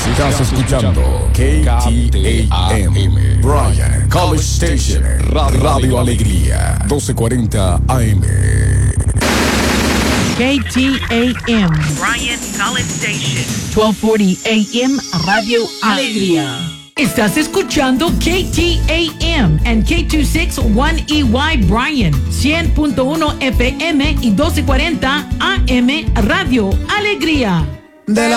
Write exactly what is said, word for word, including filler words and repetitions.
Estás escuchando K T A M, Bryan College Station, Radio Alegría, doce cuarenta A M. K T A M, Bryan College Station, doce cuarenta A M, Radio Alegría. Estás escuchando K T A M and K dos sesenta y uno E Y Bryan, cien punto uno F M y doce cuarenta A M, Radio Alegría. De la